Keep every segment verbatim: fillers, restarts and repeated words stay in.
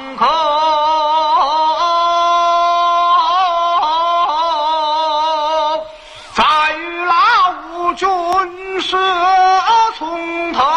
口，再与老吴军师从头。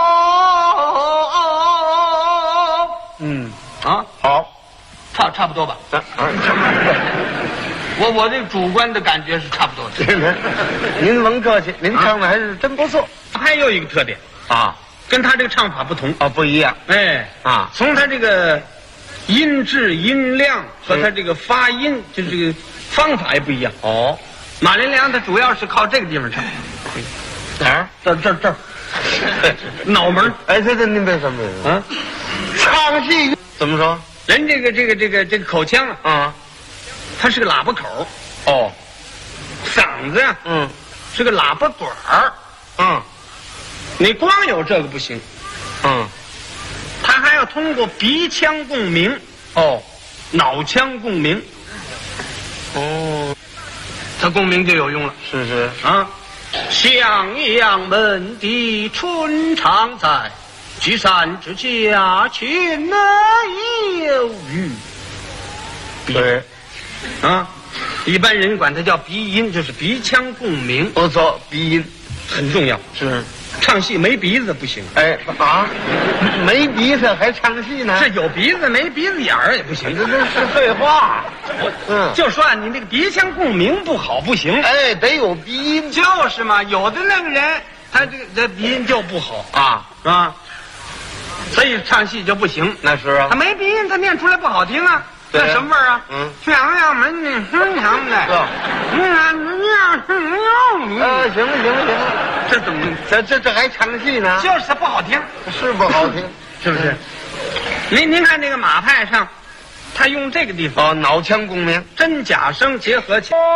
嗯啊， 好， 差差不多吧。 啊啊， 我我这主观的感觉是差不多的。 您甭客气，您唱的还是真不错还有一个特点， 啊跟他这个唱法不同。 啊，不一样哎， 啊， 从他这个音质、音量和他这个发音，就是这个方法也不一样。 哦， 马连良他主要是靠这个地方唱， 哪儿？ 这这这儿，脑门儿。 哎，这这您别说别说， 啊， 唱戏怎么说？ 人这个这个这个这个口腔啊， 啊， 它是个喇叭口， 哦， 嗓子呀、 嗯是个喇叭管儿。 嗯你光有这个不行， 嗯， 它还要通过鼻腔共鸣、 哦脑腔共鸣， 哦， 它共鸣就有用了是是， 啊。襄阳门第春常在，聚散之家群有余。 对， 啊，一般人管它叫鼻音，就是鼻腔共鸣， 不错，鼻音很重要。 是。 唱戏没鼻子不行， 哎啊，没鼻子还唱戏呢？ 这有鼻子没鼻子眼儿也不行。 这这是废话。 我嗯就说啊，你那个鼻腔共鸣不好不行。 哎，得有鼻音就是嘛，有的那个人他这个这鼻音就不好啊， 啊，所以唱戏就不行。 那是啊他。没鼻音，他念出来不好听啊。 对啊那什么味儿啊？ 嗯， 襄阳门的春常在。 啊你看你呀，你呃，行了行了行了， 这怎么？ 这这这还唱戏呢？ 就是它不好听， 是不好听， 是不是？您您看这个马派上，他用这个地方哦，脑腔共鸣。 真假声结合起来。